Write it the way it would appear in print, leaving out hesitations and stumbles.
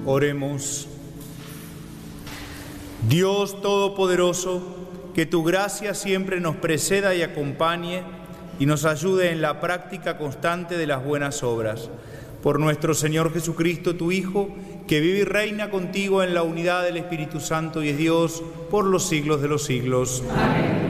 Oremos. Dios Todopoderoso, que tu gracia siempre nos preceda y acompañe y nos ayude en la práctica constante de las buenas obras. Por nuestro Señor Jesucristo, tu Hijo, que vive y reina contigo en la unidad del Espíritu Santo y es Dios por los siglos de los siglos. Amén.